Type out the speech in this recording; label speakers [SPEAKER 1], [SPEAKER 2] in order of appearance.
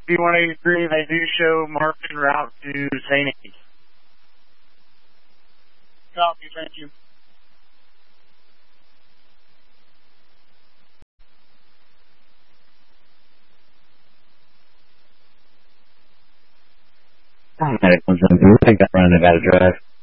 [SPEAKER 1] B-183, they do show marked en route to St. Anne's.
[SPEAKER 2] Copy, thank you.
[SPEAKER 3] Medic 172, I think I'm running Nevada Drive.